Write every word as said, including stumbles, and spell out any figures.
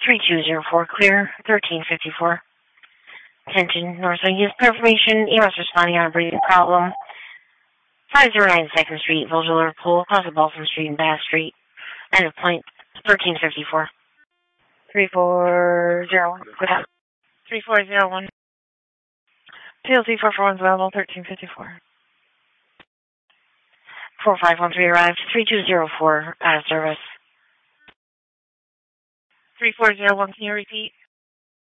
three two zero four, clear, thirteen fifty-four. Attention, Northside Youth Information, E M S responding on a breathing problem. five oh nine second Street, Vosel Liverpool, across of Balsam Street and Bass Street. End of point, thirteen fifty-four. three four zero one, go down. three four zero one. T L C four four one is available, thirteen fifty-four. four five one three arrived, three two zero four, out of service. three four zero one, can you repeat?